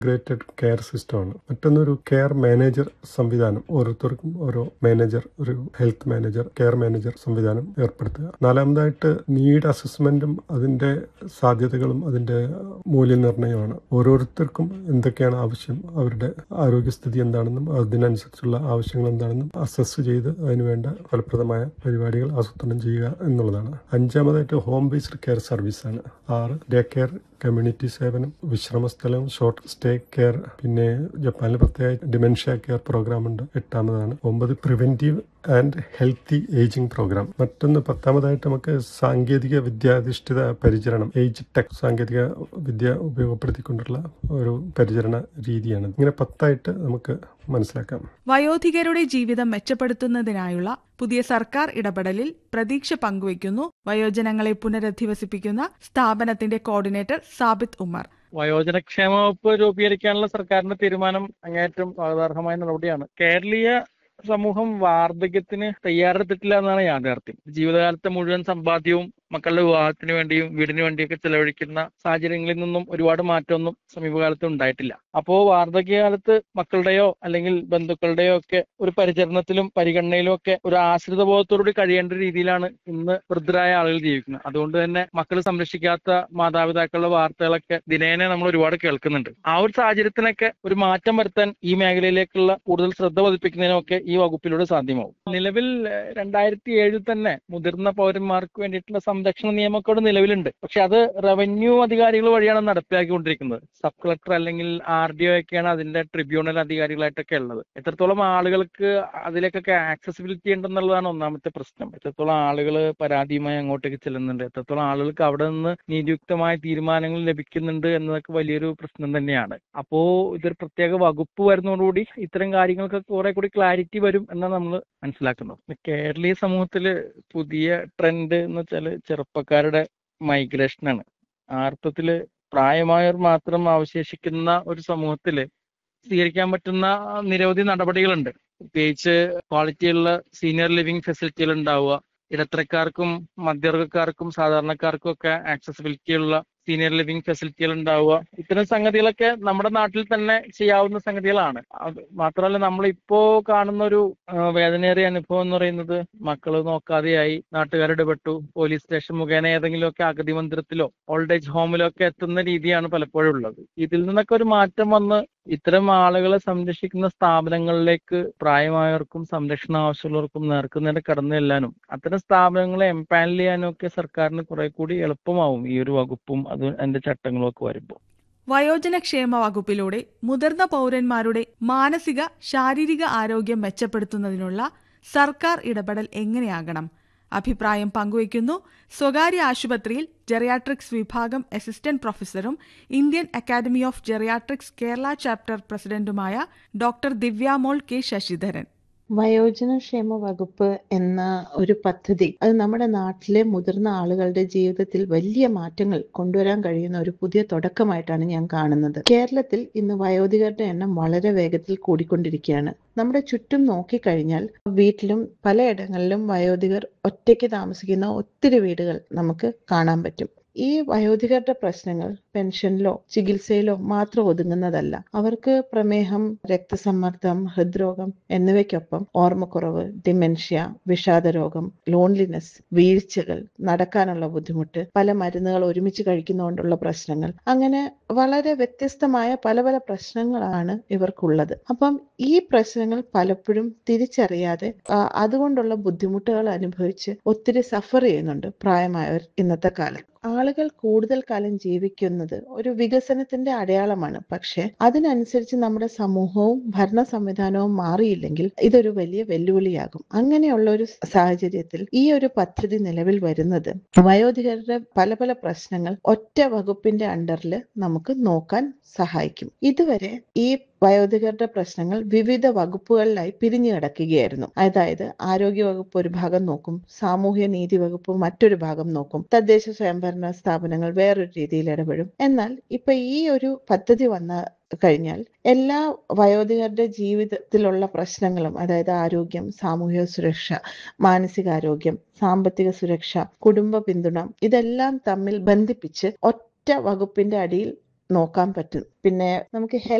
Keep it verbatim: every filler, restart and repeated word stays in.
Integrated care സിസ്റ്റമാണ്. മറ്റൊന്നൊരു care manager സംവിധാനം, ഓരോരുത്തർക്കും ഓരോ മാനേജർ, ഒരു ഹെൽത്ത് മാനേജർ, കെയർ മാനേജർ സംവിധാനം ഏർപ്പെടുത്തുക. നാലാമതായിട്ട് നീഡ് അസസ്മെന്റും അതിന്റെ സാധ്യതകളും അതിന്റെ മൂല്യനിർണ്ണയമാണ്. ഓരോരുത്തർക്കും എന്തൊക്കെയാണ് ആവശ്യം, അവരുടെ ആരോഗ്യസ്ഥിതി എന്താണെന്നും അതിനനുസരിച്ചുള്ള ആവശ്യങ്ങൾ എന്താണെന്നും അസസ് ചെയ്ത് അതിനുവേണ്ട ഫലപ്രദമായ പരിപാടികൾ ആസൂത്രണം ചെയ്യുക എന്നുള്ളതാണ്. അഞ്ചാമതായിട്ട് ഹോം ബേസ്ഡ് കെയർ സർവീസാണ്. ആറ് ഡേ കെയർ, കമ്മ്യൂണിറ്റി സേവനം, വിശ്രമസ്ഥലം, ഷോർട്ട് സ്റ്റേ കെയർ, പിന്നെ ജപ്പാനിൽ പ്രത്യേക ഡിമെൻഷ്യ കെയർ പ്രോഗ്രാം ഉണ്ട്. എട്ടാമതാണ്. ഒമ്പത് preventive and healthy ageing programme. മറ്റൊന്ന് പത്താമതായിട്ട് നമുക്ക് സാങ്കേതിക വിദ്യാധിഷ്ഠിത പരിചരണം, ഏജ് ടെക്, സാങ്കേതിക വിദ്യ ഉപയോഗപ്പെടുത്തിക്കൊണ്ടുള്ള ഒരു പരിചരണ രീതിയാണ്. ഇങ്ങനെ പത്തായിട്ട് നമുക്ക് മനസ്സിലാക്കാം. വയോധികരുടെ ജീവിതം മെച്ചപ്പെടുത്തുന്നതിനായുള്ള പുതിയ സർക്കാർ ഇടപെടലിൽ പ്രതീക്ഷ പങ്കുവയ്ക്കുന്നു വയോജനങ്ങളെ പുനരധിവസിപ്പിക്കുന്ന സ്ഥാപനത്തിന്റെ കോർഡിനേറ്റർ സാബിത് ഉമർ. വയോജനക്ഷേമ വകുപ്പ് രൂപീകരിക്കാനുള്ള സർക്കാരിന്റെ തീരുമാനം അങ്ങേയറ്റം സ്വാഗതാർഹമായ നടപടിയാണ്. കേരളീയ സമൂഹം വാർദ്ധക്യത്തിന് തയ്യാറെടുത്തിട്ടില്ല എന്നാണ് യാഥാർത്ഥ്യം. ജീവിതകാലത്തെ മുഴുവൻ സമ്പാദ്യവും മക്കളുടെ വിവാഹത്തിന് വേണ്ടിയും വീടിന് വേണ്ടിയൊക്കെ ചെലവഴിക്കുന്ന സാഹചര്യങ്ങളിൽ നിന്നും ഒരുപാട് മാറ്റമൊന്നും സമീപകാലത്ത് ഉണ്ടായിട്ടില്ല. അപ്പോ വാർദ്ധക്യകാലത്ത് മക്കളുടെയോ അല്ലെങ്കിൽ ബന്ധുക്കളുടെയോ ഒക്കെ ഒരു പരിചരണത്തിലും പരിഗണനയിലും ഒക്കെ ഒരു ആശ്രിത ബോധത്തോടുകൂടി കഴിയേണ്ട രീതിയിലാണ് ഇന്ന് വൃദ്ധരായ ആളുകൾ ജീവിക്കുന്നത്. അതുകൊണ്ട് തന്നെ മക്കൾ സംരക്ഷിക്കാത്ത മാതാപിതാക്കളുടെ വാർത്തകളൊക്കെ ദിനേന നമ്മൾ ഒരുപാട് കേൾക്കുന്നുണ്ട്. ആ ഒരു സാഹചര്യത്തിനൊക്കെ ഒരു മാറ്റം വരുത്താൻ ഈ മേഖലയിലേക്കുള്ള കൂടുതൽ ശ്രദ്ധ പതിപ്പിക്കുന്നതിനൊക്കെ ഈ വകുപ്പിലൂടെ സാധ്യമാവും. നിലവിൽ രണ്ടായിരത്തി ഏഴിൽ തന്നെ മുതിർന്ന പൗരന്മാർക്ക് വേണ്ടിയിട്ടുള്ള സംരക്ഷണ നിയമക്കോട് നിലവിലുണ്ട്. പക്ഷെ അത് റവന്യൂ അധികാരികൾ വഴിയാണ് നടപ്പിലാക്കിക്കൊണ്ടിരിക്കുന്നത്. സബ് കളക്ടർ അല്ലെങ്കിൽ ആർ ഡി ഒ ഒക്കെയാണ് അതിന്റെ ട്രിബ്യൂണൽ അധികാരികളായിട്ടൊക്കെ ഉള്ളത്. എത്രത്തോളം ആളുകൾക്ക് അതിലേക്കൊക്കെ ആക്സസിബിലിറ്റി ഉണ്ടെന്നുള്ളതാണ് ഒന്നാമത്തെ പ്രശ്നം. എത്രത്തോളം ആളുകൾ പരാതിയുമായി അങ്ങോട്ടേക്ക് ചെല്ലുന്നുണ്ട്, എത്രത്തോളം ആളുകൾക്ക് അവിടെ നിന്ന് നീതിയുക്തമായ തീരുമാനങ്ങൾ ലഭിക്കുന്നുണ്ട് എന്നതൊക്കെ വലിയൊരു പ്രശ്നം തന്നെയാണ്. അപ്പോ ഇതൊരു പ്രത്യേക വകുപ്പ് വരുന്നതോടുകൂടി ഇത്തരം കാര്യങ്ങൾക്ക് കുറെ കൂടി ക്ലാരിറ്റി വരും എന്നാണ് നമ്മൾ മനസ്സിലാക്കുന്നത്. കേരളീയ സമൂഹത്തില് പുതിയ ട്രെൻഡ് എന്ന് വെച്ചാൽ ചെറുപ്പക്കാരുടെ മൈഗ്രേഷനാണ്. ആർത്ഥത്തില് പ്രായമായവർ മാത്രം അവശേഷിക്കുന്ന ഒരു സമൂഹത്തില് സ്വീകരിക്കാൻ പറ്റുന്ന നിരവധി നടപടികളുണ്ട്. പ്രത്യേകിച്ച് ക്വാളിറ്റിയുള്ള സീനിയർ ലിവിംഗ് ഫെസിലിറ്റികൾ ഉണ്ടാവുക, ഇടത്തരക്കാർക്കും മധ്യവർഗക്കാർക്കും സാധാരണക്കാർക്കും ഒക്കെ ആക്സസിബിലിറ്റി ഉള്ള സീനിയർ ലിവിംഗ് ഫെസിലിറ്റികൾ ഉണ്ടാവുക. ഇത്തരം സംഗതികളൊക്കെ നമ്മുടെ നാട്ടിൽ തന്നെ ചെയ്യാവുന്ന സംഗതികളാണ്. അത് മാത്രമല്ല, നമ്മളിപ്പോ കാണുന്ന ഒരു വേദനയേറിയ അനുഭവം എന്ന് പറയുന്നത് മക്കള് നോക്കാതെയായി നാട്ടുകാർ ഇടപെട്ടു, പോലീസ് സ്റ്റേഷൻ മുഖേന ഏതെങ്കിലുമൊക്കെ അഗതി മന്ദിരത്തിലോ ഓൾഡ് ഏജ് ഹോമിലോ ഒക്കെ എത്തുന്ന രീതിയാണ് പലപ്പോഴും ഉള്ളത്. ഇതിൽ നിന്നൊക്കെ ഒരു മാറ്റം വന്ന് ഇത്തരം ആളുകളെ സംരക്ഷിക്കുന്ന സ്ഥാപനങ്ങളിലേക്ക് പ്രായമായവർക്കും സംരക്ഷണം ആവശ്യമുള്ളവർക്കും നേർക്കുനേരെ കടന്നു ചെല്ലാനും അത്തരം സ്ഥാപനങ്ങളെ എംപാനൽ ചെയ്യാനും ഒക്കെ സർക്കാരിന് കുറെ കൂടി എളുപ്പമാവും ഈ ഒരു വകുപ്പും അത് അതിന്റെ ചട്ടങ്ങളും ഒക്കെ വരുമ്പോൾ. വയോജനക്ഷേമ വകുപ്പിലൂടെ മുതിർന്ന പൗരന്മാരുടെ മാനസിക ശാരീരിക ആരോഗ്യം മെച്ചപ്പെടുത്തുന്നതിനുള്ള സർക്കാർ ഇടപെടൽ എങ്ങനെയാകണം? അഭിപ്രായം പങ്കുവയ്ക്കുന്നു സ്വകാര്യ ആശുപത്രിയിൽ ജെറിയാട്രിക്സ് വിഭാഗം assistant പ്രൊഫസറും Indian academy of geriatrics Kerala chapter പ്രസിഡന്റുമായ ഡോക്ടർ ദിവ്യാമോൾ കെ ശശിധരൻ. വയോജനക്ഷേമ വകുപ്പ് എന്ന ഒരു പദ്ധതി അത് നമ്മുടെ നാട്ടിലെ മുതിർന്ന ആളുകളുടെ ജീവിതത്തിൽ വലിയ മാറ്റങ്ങൾ കൊണ്ടുവരാൻ കഴിയുന്ന ഒരു പുതിയ തുടക്കമായിട്ടാണ് ഞാൻ കാണുന്നത്. കേരളത്തിൽ ഇന്ന് വയോധികരുടെ എണ്ണം വളരെ വേഗത്തിൽ കൂടിക്കൊണ്ടിരിക്കുകയാണ്. നമ്മുടെ ചുറ്റും നോക്കിക്കഴിഞ്ഞാൽ വീട്ടിലും പലയിടങ്ങളിലും വയോധികർ ഒറ്റയ്ക്ക് താമസിക്കുന്ന ഒത്തിരി വീടുകൾ നമുക്ക് കാണാൻ പറ്റും. ഈ വയോധികരുടെ പ്രശ്നങ്ങൾ പെൻഷനിലോ ചികിത്സയിലോ മാത്രം ഒതുങ്ങുന്നതല്ല. അവർക്ക് പ്രമേഹം, രക്തസമ്മർദ്ദം, ഹൃദ്രോഗം എന്നിവയ്ക്കൊപ്പം ഓർമ്മക്കുറവ്, ഡിമെൻഷ്യ, വിഷാദരോഗം, ലോൺലിനെസ്, വീഴ്ചകൾ, നടക്കാനുള്ള ബുദ്ധിമുട്ട്, പല മരുന്നുകൾ ഒരുമിച്ച് കഴിക്കുന്നതുകൊണ്ടുള്ള പ്രശ്നങ്ങൾ, അങ്ങനെ വളരെ വ്യത്യസ്തമായ പല പല പ്രശ്നങ്ങളാണ് ഇവർക്കുള്ളത്. അപ്പം ഈ പ്രശ്നങ്ങൾ പലപ്പോഴും തിരിച്ചറിയാതെ അതുകൊണ്ടുള്ള ബുദ്ധിമുട്ടുകൾ അനുഭവിച്ച് ഒത്തിരി സഫർ ചെയ്യുന്നുണ്ട് പ്രായമായവർ ഇന്നത്തെ കാലത്ത്. ആളുകൾ കൂടുതൽ കാലം ജീവിക്കുന്നത് ഒരു വികസനത്തിന്റെ അടയാളമാണ്. പക്ഷെ അതിനനുസരിച്ച് നമ്മുടെ സമൂഹവും ഭരണ സംവിധാനവും മാറിയില്ലെങ്കിൽ ഇതൊരു വലിയ വെല്ലുവിളിയാകും. അങ്ങനെയുള്ള ഒരു സാഹചര്യത്തിൽ ഈ ഒരു പദ്ധതി നിലവിൽ വരുന്നത് വയോധികരുടെ പല പല പ്രശ്നങ്ങൾ ഒറ്റ വകുപ്പിന്റെ അണ്ടറിൽ നമുക്ക് നോക്കാൻ സഹായിക്കും. ഇതുവരെ ഈ വയോധികരുടെ പ്രശ്നങ്ങൾ വിവിധ വകുപ്പുകളിലായി പിരിഞ്ഞു കിടക്കുകയായിരുന്നു. അതായത് ആരോഗ്യ വകുപ്പ് ഒരു ഭാഗം നോക്കും, സാമൂഹ്യ നീതി വകുപ്പ് മറ്റൊരു ഭാഗം നോക്കും, തദ്ദേശ സ്വയംഭരണ സ്ഥാപനങ്ങൾ വേറൊരു രീതിയിൽ ഇടപെടും. എന്നാൽ ഇപ്പൊ ഈ ഒരു പദ്ധതി വന്ന കഴിഞ്ഞാൽ എല്ലാ വയോധികരുടെ ജീവിതത്തിലുള്ള പ്രശ്നങ്ങളും, അതായത് ആരോഗ്യം, സാമൂഹ്യ സുരക്ഷ, മാനസികാരോഗ്യം, സാമ്പത്തിക സുരക്ഷ, കുടുംബ പിന്തുണ, ഇതെല്ലാം തമ്മിൽ ബന്ധിപ്പിച്ച് ഒറ്റ വകുപ്പിന്റെ അടിയിൽ നോക്കാൻ പറ്റും. പിന്നെ നമുക്ക്